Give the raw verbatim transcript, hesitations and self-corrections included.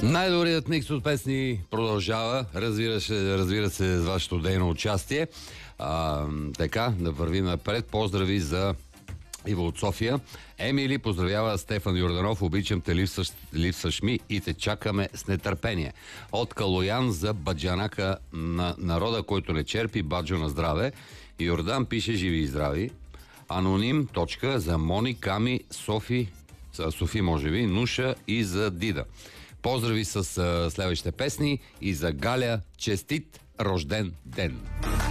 Най-добрият микс от песни продължава. Разбира се, разбира се, с вашето дейно участие. А, така, да вървим напред. Поздрави за Иво от София. Емили поздравява Стефан Йорданов. Обичам те, липсваш, липсваш ми и те чакаме с нетърпение. От Калоян за баджанака на народа, който не черпи, баджо на здраве. Йордан пише живи и здрави. Аноним, точка, за Мони, Ками, Софи, Софи може би, Нуша и за Дида. Поздрави с uh, следващите песни и за Галя честит рожден ден!